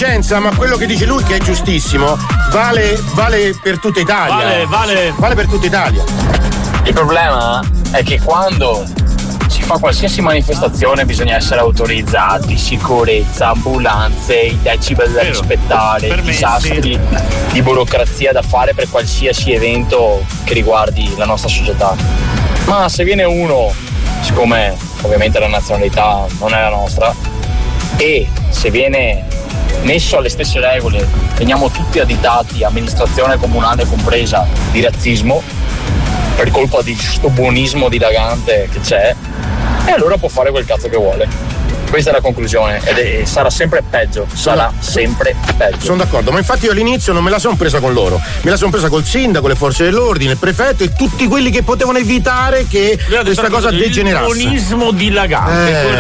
Vicenza, ma quello che dice lui, che è giustissimo, vale per tutta Italia. Vale per tutta Italia. Il problema è che quando si fa qualsiasi manifestazione bisogna essere autorizzati, sicurezza, ambulanze, i decibel da rispettare, disastri di burocrazia da fare per qualsiasi evento che riguardi la nostra società. Ma se viene uno, siccome ovviamente la nazionalità non è la nostra, e se viene messo alle stesse regole, veniamo tutti additati, amministrazione comunale compresa, di razzismo per colpa di sto buonismo dilagante che c'è, e allora può fare quel cazzo che vuole. Questa è la conclusione ed sarà sempre peggio, sarà sempre peggio. Sono d'accordo, ma infatti io all'inizio non me la sono presa con loro, me la sono presa col sindaco, le forze dell'ordine, il prefetto e tutti quelli che potevano evitare che questa cosa degenerasse. Il buonismo dilagante,